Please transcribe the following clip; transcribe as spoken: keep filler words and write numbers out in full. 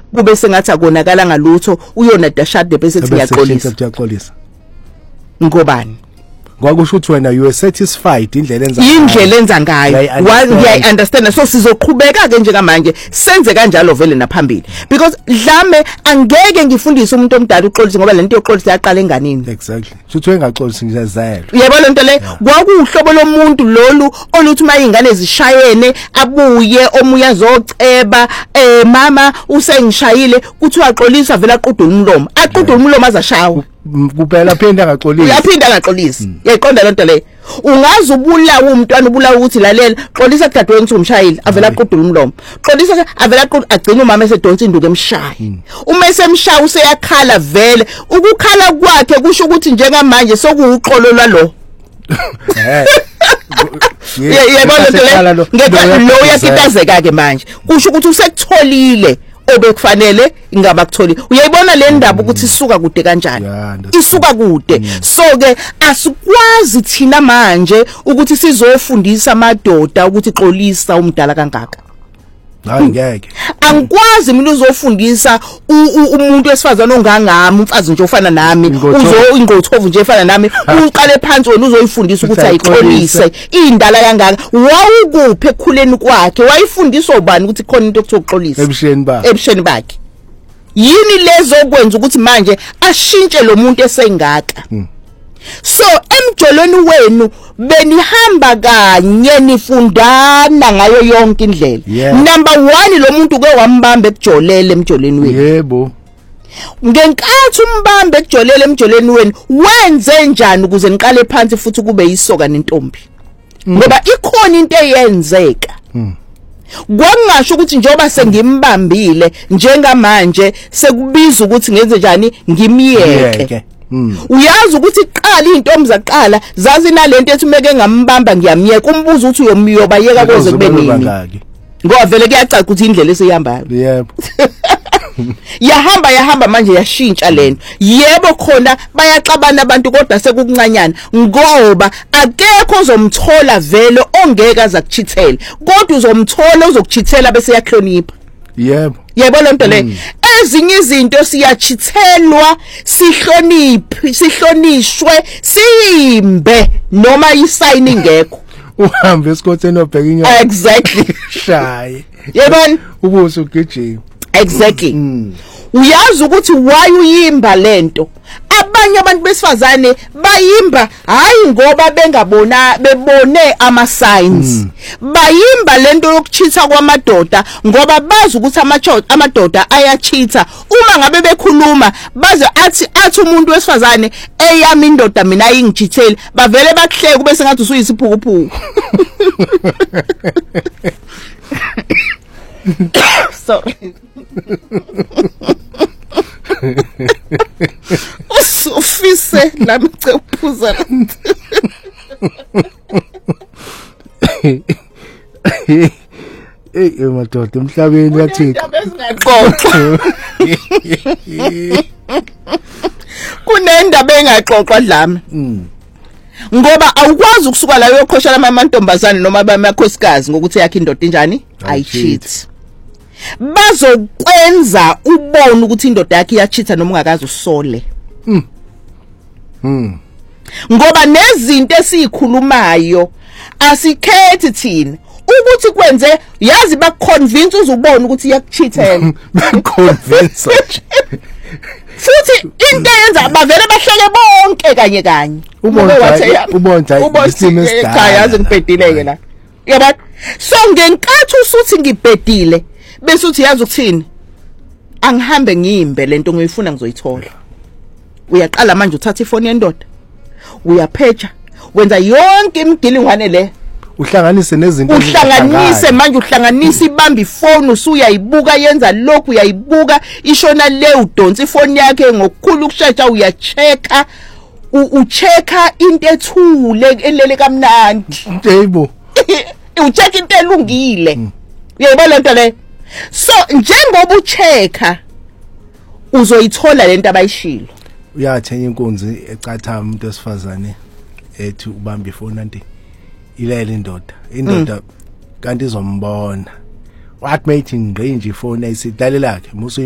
kube sengathi akonakala ngalutho uyona dashade bese siyaxolisa siyaxolisa ngobani kwakusho ukuthi wena you are satisfied indlela enza indlela enza ngayo ngiya understand so sizoqhubeka ke njengamanje senze kanjalo vele naphambili because dlame angeke ngifundise umuntu omdala uxolisa ngoba lento yoxolisa yaqala enganini exactly futhi wengaxolisi ngizazelo yebo lento le kwakuhlobo lomuntu lolu oluthi mayingane zishayene abuye omuya zoceba eh mama usengishayile kuthi waxolisa vela aqudula umlomo aqudula umlomo azashawa kuphela phinda ngaxolisa uyaphinda ngaxolisa yayiqonda lento le ungazi ubulawa umntwana ubulawa ukuthi lalela xolisa dadweni ukuthi umshayile avela aqudula umlomo xolisa avela aqudula agcina umama esedonsa induku emshayi uma esemshaya useyakhala vele ukukhala kwakhe kusho ukuthi njengamanje sokuuxolo lwalo yebo lento le ngeke lo yakitazeka ke manje kusho ukuthi usekutholile obekufanele ingabaktholi uyayibona le ndaba ukuthi isuka kude kanjani isuka kude so ke asikwazi thina manje ukuthi sizofundisa amadoda ukuthi xolisa umdala kangaka hayi ngeke angikwazi mina uzofundisa umuntu wesifazana ongangami umfazi nje ofana nami uzo ingothovu nje efana nami uqale phansi wena uzoyifundisa ukuthi ayixolise indala kangaka wawukuphi ekhuleni kwakhe wayifundisa ubani ukuthi khona into ekuthiwa uxolisa ebusheni bakhe ebusheni bakhe yini lezo kwenza ukuthi manje ashintshe lo muntu esengaka so emjolweni wenu benihamba kanye nifundana ngayo yonke indlela number one lo muntu ke wambamba ekujolele emjolweni wenu yebo ngenkathi umbamba ekujolele emjolweni wenu wenze njani ukuze niqale phansi futhi kube yisoka nentombi ngoba ikhona into eyenzeka kwakungasho ukuthi njengoba sengimbambile njengamanje sekubiza ukuthi ngenze njani ngimiyeke uyazi ukuthi iqala intombi zaqala zazi nalento ethi meke ngambamba ngiyamiyeka umbuzo uthi uyomiyoba yeka koze kube nini ngoba vele kuyacaca ukuthi indlela esihambayo yebo yahamba yahamba manje yashintsha lento yebo khona bayaxabana abantu kodwa sekukuncanyana ngoba akekho ozomthola vele ongeke azakuchithela kodwa uzomthola uzokuchithela bese yahlonipha yebo yebo lento le ezinye izinto siyachithelwa sihloniphi sihlonishwe simbe noma isayini ngekho uhambe esikhotheni obheka inyoka exactly shaye yebona ubuso ugijima exactly uyazi ukuthi why uyimba lento abanye abantu besifazane bayimba hayi ngoba bengabona bebone ama signs bayimba lento yokuchitha kwamadoda ngoba bazi ukuthi amadoda ayachitha uma ngabe bekhuluma baze athi athi umuntu wesifazane eyami indoda mina ayingichithele bavele bakuhleke bese ngathi usuyisiphukuphuku sorry usufise lami cephuza eh emadoda emhlabeni yathi bezingaqoqa kunendaba engaxoxwa dlami ngoba awukwazi ukusuka la uyokhosha lamantombazane noma bamakhosikazi ngokuthi yakhe indoda enjani ayicheat bazokwenza ubone ukuthi indoda yakhe iyachitha noma ungakazi usole mm mm ngoba nezinto esikhulumayo asikhethi thina ukuthi kwenze yazi bakuconvince uzubona ukuthi iyakuchithela bakuconvince futhi into yenza bavele bahleke bonke kanye kanye ubonja ubonja isimo esikhaya yazi ngibhedileke la yabona so ngenkathi usuthi ngibhedile bese uthi yazi ukuthini angihambe ngiyimbe lento ngoyifuna ngizoyithola uyaqala manje uthatha ifoni yendoda uyapheja wenza yonke imidilingwane le uhlanganise nezinto uhlanganise manje uhlanganisa ibamba ifoni usuyayibuka yenza lokhu uyayibuka ishona le udonsa ifoni yakhe ngokukhulu ukushetsha uyachecka uchecka into ethule elele kamnandi yebo uchecka into elungile uyayibona lento le so njengoba uchecka uzoyithola lento abayishilo uyathenya inkunzi ecatha umuntu esifazane ethi ubamba ifoni anti ilele indoda indoda kanti izombona what made ngqe nje ifoni ayisidalela yakhe musu